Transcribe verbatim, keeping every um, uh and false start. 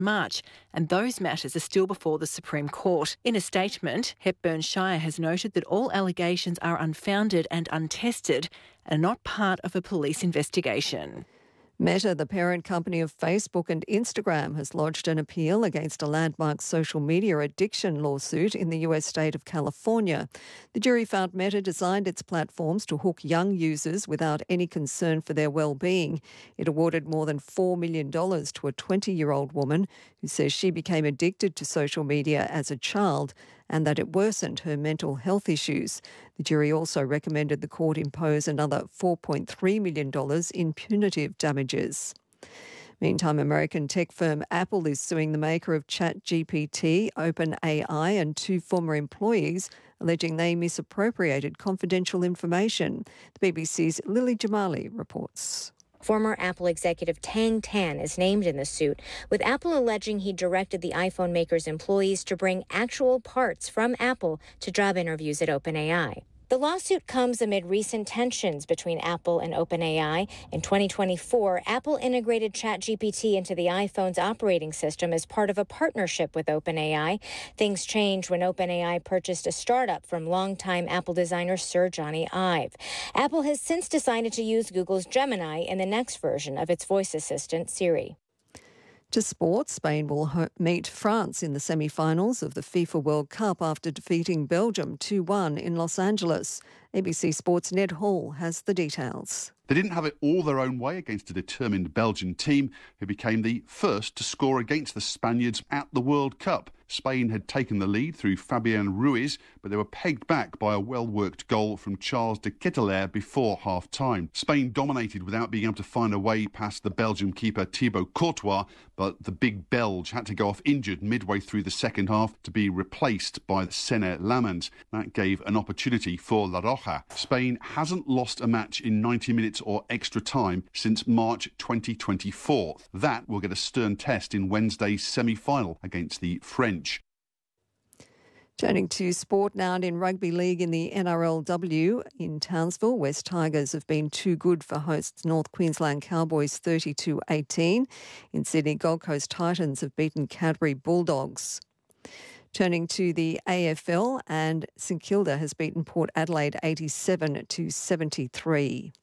March, and those matters are still before the Supreme Court. In a statement, Hepburn Shire has noted that all allegations are unfounded and untested and not part of a police investigation. Meta, the parent company of Facebook and Instagram, has lodged an appeal against a landmark social media addiction lawsuit in the U S state of California. The jury found Meta designed its platforms to hook young users without any concern for their well-being. It awarded more than four million dollars to a twenty-year-old woman who says she became addicted to social media as a child and that it worsened her mental health issues. The jury also recommended the court impose another four point three million dollars in punitive damages. Meantime, American tech firm Apple is suing the maker of ChatGPT, OpenAI, and two former employees, alleging they misappropriated confidential information. The B B C's Lily Jamali reports. Former Apple executive Tang Tan is named in the suit, with Apple alleging he directed the iPhone maker's employees to bring actual parts from Apple to job interviews at OpenAI. The lawsuit comes amid recent tensions between Apple and OpenAI. In twenty twenty-four, Apple integrated ChatGPT into the iPhone's operating system as part of a partnership with OpenAI. Things changed when OpenAI purchased a startup from longtime Apple designer Sir Johnny Ive. Apple has since decided to use Google's Gemini in the next version of its voice assistant, Siri. To sport, Spain will ho- meet France in the semi-finals of the FIFA World Cup after defeating Belgium two one in Los Angeles. A B C Sports' Ned Hall has the details. They didn't have it all their own way against a determined Belgian team who became the first to score against the Spaniards at the World Cup. Spain had taken the lead through Fabian Ruiz, but they were pegged back by a well-worked goal from Charles de Ketelaere before half-time. Spain dominated without being able to find a way past the Belgian keeper Thibaut Courtois, but the big Belge had to go off injured midway through the second half to be replaced by Sene Lammens. That gave an opportunity for La Roja. Spain hasn't lost a match in ninety minutes or extra time since March twenty twenty-four. That will get a stern test in Wednesday's semi-final against the French. Turning to sport now, and in rugby league in the N R L W in Townsville, West Tigers have been too good for hosts North Queensland Cowboys thirty-two eighteen. In Sydney, Gold Coast Titans have beaten Cadbury Bulldogs. Turning to the A F L, and St Kilda has beaten Port Adelaide eighty-seven to seventy-three.